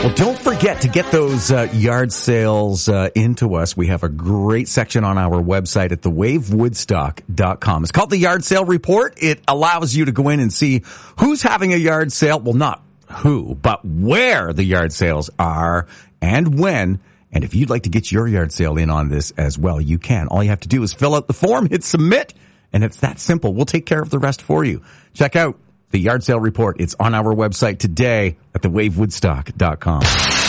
Well, don't forget to get those yard sales into us. We have a great section on our website at thewavewoodstock.com. It's called the Yard Sale Report. It allows you to go in and see who's having a yard sale. Well, not who, but where the yard sales are and when. And if you'd like to get your yard sale in on this as well, you can. All you have to do is fill out the form, hit submit, and it's that simple. We'll take care of the rest for you. Check out the Yard Sale Report. It's on our website today at thewavewoodstock.com.